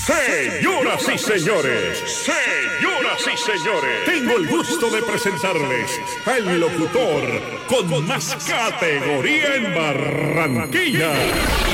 Señoras y señores, tengo el gusto de presentarles al locutor con más categoría en Barranquilla,